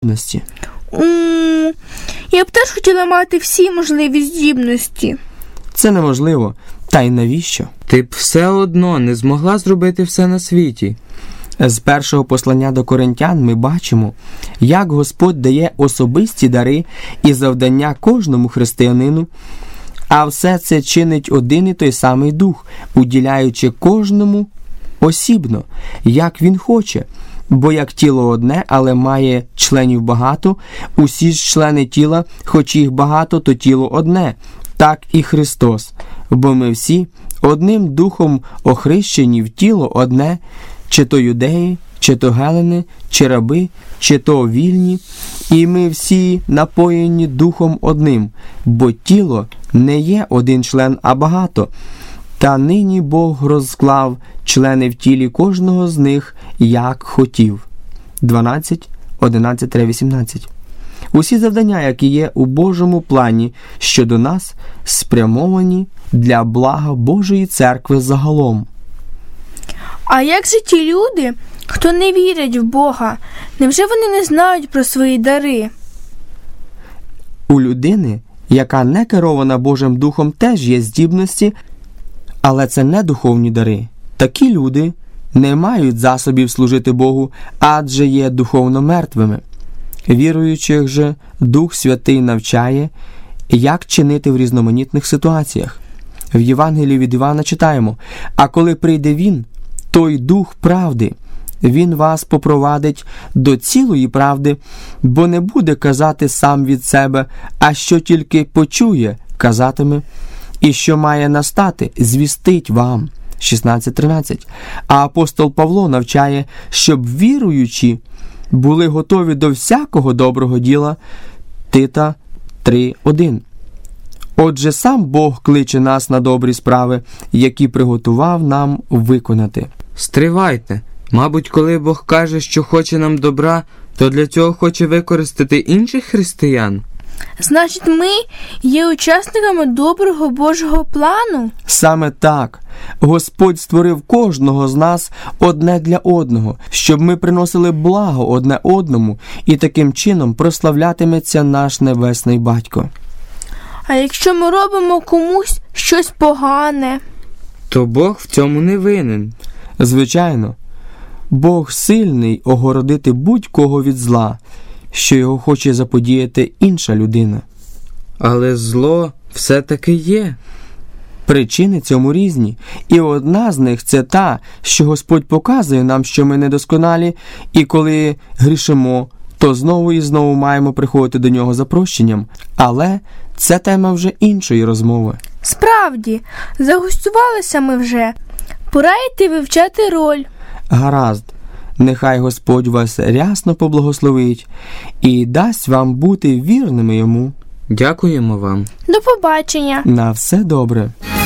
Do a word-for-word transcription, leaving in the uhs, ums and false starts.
здібності? Mm, я б теж хотіла мати всі можливі здібності. Це неможливо. Та й навіщо? Ти б все одно не змогла зробити все на світі. З першого послання до Коринтян ми бачимо, як Господь дає особисті дари і завдання кожному християнину, а все це чинить один і той самий Дух, уділяючи кожному осібно, як Він хоче. Бо як тіло одне, але має членів багато, усі ж члени тіла, хоч їх багато, то тіло одне, так і Христос. Бо ми всі одним духом охрещені в тіло одне, чи то юдеї, чи то гелени, чи раби, чи то вільні, і ми всі напоєні духом одним, бо тіло не є один член, а багато. Та нині Бог розклав члени в тілі кожного з них, як хотів. дванадцять, одинадцять вісімнадцять. Усі завдання, які є у Божому плані щодо нас, спрямовані для блага Божої церкви загалом. А як же ті люди, хто не вірять в Бога? Невже вони не знають про свої дари? У людини, яка не керована Божим Духом, теж є здібності, але це не духовні дари. Такі люди не мають засобів служити Богу, адже є духовно мертвими. Віруючих же Дух Святий навчає, як чинити в різноманітних ситуаціях. В Євангелії від Івана читаємо: «А коли прийде Він, той Дух правди, Він вас попровадить до цілої правди, бо не буде казати сам від себе, а що тільки почує, казатиме, і що має настати, звістить вам». шістнадцять тринадцять. А апостол Павло навчає, щоб віруючі були готові до всякого доброго діла. Тита три один. Отже, сам Бог кличе нас на добрі справи, які приготував нам виконати. Стривайте. Мабуть, коли Бог каже, що хоче нам добра, то для цього хоче використати інших християн? Значить, ми є учасниками доброго Божого плану? Саме так. Господь створив кожного з нас одне для одного, щоб ми приносили благо одне одному, і таким чином прославлятиметься наш Небесний Батько. А якщо ми робимо комусь щось погане? То Бог в цьому не винен. Звичайно. Бог сильний огородити будь-кого від зла, що його хоче заподіяти інша людина. Але зло все-таки є. Причини цьому різні, і одна з них – це та, що Господь показує нам, що ми недосконалі, і коли грішимо, то знову і знову маємо приходити до Нього за прощенням. Але це тема вже іншої розмови. Справді, загостювалися ми вже. Пора йти вивчати роль. Гаразд. Нехай Господь вас рясно поблагословить і дасть вам бути вірними Йому. Дякуємо вам. До побачення. На все добре.